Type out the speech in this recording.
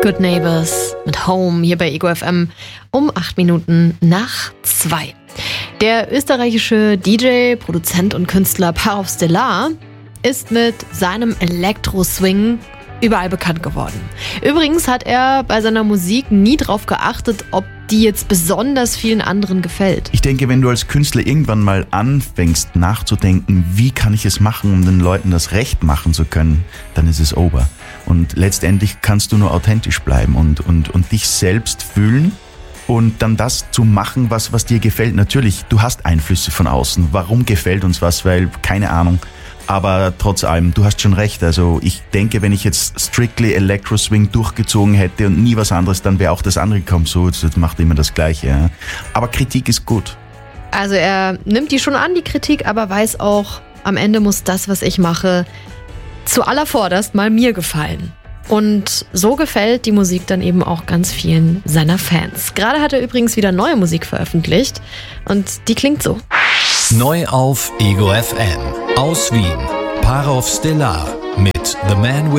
Good Neighbors mit Home hier bei Ego FM um 8 Minuten nach 2. Der österreichische DJ, Produzent und Künstler Parov Stellar ist mit seinem Elektro-Swing überall bekannt geworden. Übrigens hat er bei seiner Musik nie drauf geachtet, ob die jetzt besonders vielen anderen gefällt. Ich denke, wenn du als Künstler irgendwann mal anfängst nachzudenken, wie kann ich es machen, um den Leuten das Recht machen zu können, dann ist es over. Und letztendlich kannst du nur authentisch bleiben und dich selbst fühlen und dann das zu machen, was dir gefällt. Natürlich, du hast Einflüsse von außen. Warum gefällt uns was? Weil, keine Ahnung. Aber trotz allem, du hast schon recht. Also ich denke, wenn ich jetzt strictly Electro Swing durchgezogen hätte und nie was anderes, dann wäre auch das andere gekommen. So, das macht immer das Gleiche. Ja. Aber Kritik ist gut. Also er nimmt die schon an, die Kritik, aber weiß auch, am Ende muss das, was ich mache, zuallervorderst mal mir gefallen. Und so gefällt die Musik dann eben auch ganz vielen seiner Fans. Gerade hat er übrigens wieder neue Musik veröffentlicht und die klingt so. Neu auf Ego FM. Aus Wien. Parov Stellar mit The Man